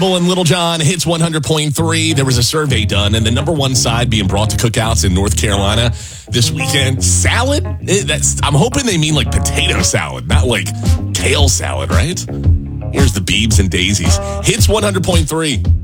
Bull and Little John hits 100.3. There was a survey done, and the number one side being brought to cookouts in North Carolina this weekend, salad. I'm hoping they mean like potato salad, not like kale salad, right? Here's the Beebs and Daisies. Hits 100.3.